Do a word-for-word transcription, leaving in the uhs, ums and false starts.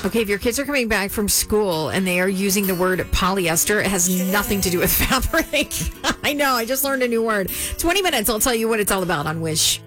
Okay, if your kids are coming back from school and they are using the word polyester, it has nothing to do with fabric. I know, I just learned a new word. twenty minutes, I'll tell you what it's all about on Wish.